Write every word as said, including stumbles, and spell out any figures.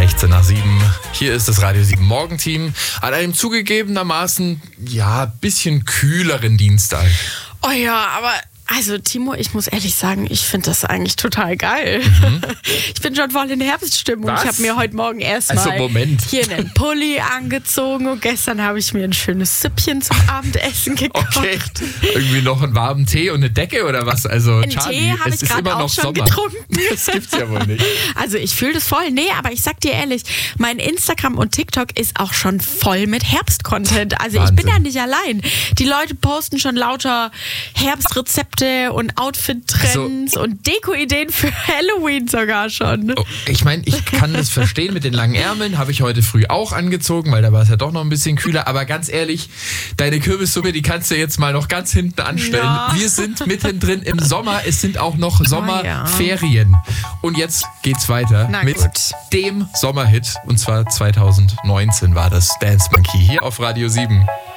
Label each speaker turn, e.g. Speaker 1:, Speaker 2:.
Speaker 1: sechzehn nach sieben. Hier ist das Radio sieben Morgenteam an einem zugegebenermaßen, ja, bisschen kühleren Dienstag.
Speaker 2: Oh ja, aber also Timo, ich muss ehrlich sagen, ich finde das eigentlich total geil. Mhm. Ich bin schon voll in Herbststimmung.
Speaker 1: Was?
Speaker 2: Ich habe mir heute Morgen erstmal
Speaker 1: also, Moment.
Speaker 2: hier einen Pulli angezogen und gestern habe ich mir ein schönes Süppchen zum Abendessen gekocht.
Speaker 1: Okay, irgendwie noch einen warmen Tee und eine Decke oder was? Also
Speaker 2: einen
Speaker 1: Charlie,
Speaker 2: Tee habe ich gerade auch schon
Speaker 1: Sommer.
Speaker 2: getrunken.
Speaker 1: Das gibt's ja wohl nicht.
Speaker 2: Also ich fühle das voll. Nee, aber ich sag dir ehrlich, mein Instagram und TikTok ist auch schon voll mit Herbst-Content. Also
Speaker 1: Wahnsinn.
Speaker 2: Ich bin ja nicht allein. Die Leute posten schon lauter Herbstrezepte und Outfit-Trends
Speaker 1: also,
Speaker 2: und Deko-Ideen für Halloween sogar schon.
Speaker 1: Oh, ich meine, ich kann das verstehen mit den langen Ärmeln. Habe ich heute früh auch angezogen, weil da war es ja doch noch ein bisschen kühler. Aber ganz ehrlich, deine Kürbissuppe, die kannst du jetzt mal noch ganz hinten anstellen.
Speaker 2: Ja.
Speaker 1: Wir sind mittendrin im Sommer. Es sind auch noch Sommerferien. Und jetzt geht's weiter
Speaker 2: Na
Speaker 1: mit
Speaker 2: gut.
Speaker 1: dem Sommerhit. Und zwar zwanzig neunzehn war das Dance Monkey hier auf Radio sieben.